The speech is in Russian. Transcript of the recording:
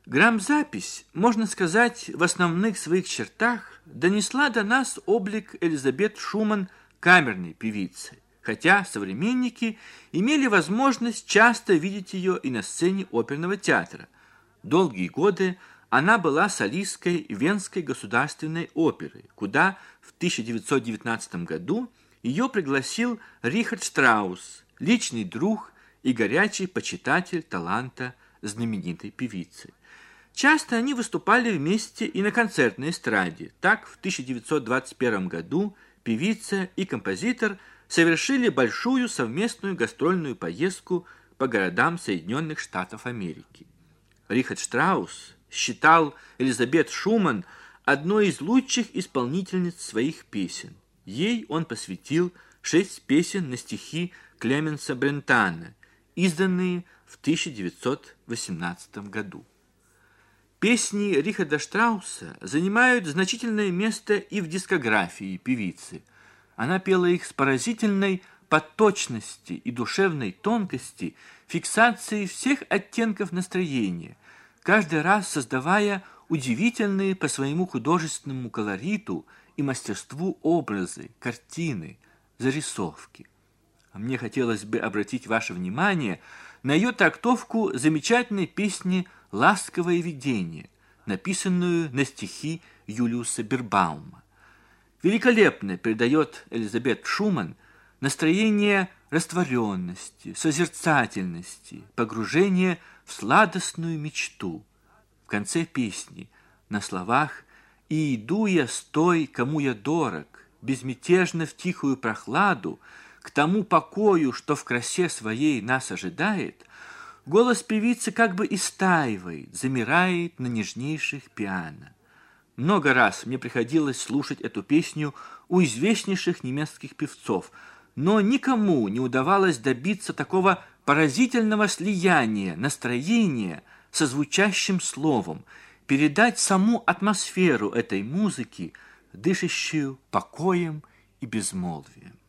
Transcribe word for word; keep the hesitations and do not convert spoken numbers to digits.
Грамзапись, можно сказать, в основных своих чертах донесла до нас облик Элизабет Шуман камерной певицы, хотя современники имели возможность часто видеть ее и на сцене оперного театра. Долгие годы она была солисткой Венской государственной оперы, куда в тысяча девятьсот девятнадцатом году ее пригласил Рихард Штраус, личный друг и горячий почитатель таланта знаменитой певицы. Часто они выступали вместе и на концертной эстраде. Так, в тысяча девятьсот двадцать первом году певица и композитор совершили большую совместную гастрольную поездку по городам Соединенных Штатов Америки. Рихард Штраус считал Элизабет Шуман одной из лучших исполнительниц своих песен. Ей он посвятил шесть песен на стихи Клеменса Брентана, изданные в тысяча девятьсот восемнадцатом году. Песни Рихарда Штрауса занимают значительное место и в дискографии певицы. Она пела их с поразительной подточности и душевной тонкости, фиксацией всех оттенков настроения, каждый раз создавая удивительные по своему художественному колориту и мастерству образы, картины, зарисовки. Мне хотелось бы обратить ваше внимание на ее трактовку замечательной песни «Ласковое видение», написанную на стихи Юлиуса Бирбаума. Великолепно передает Элизабет Шуман настроение растворенности, созерцательности, погружения в сладостную мечту. В конце песни на словах «И иду я с той, кому я дорог, безмятежно в тихую прохладу, к тому покою, что в красе своей нас ожидает», голос певицы как бы истаивает, замирает на нежнейших пиано. Много раз мне приходилось слушать эту песню у известнейших немецких певцов, но никому не удавалось добиться такого поразительного слияния настроения со звучащим словом, передать саму атмосферу этой музыки, дышащую покоем и безмолвием.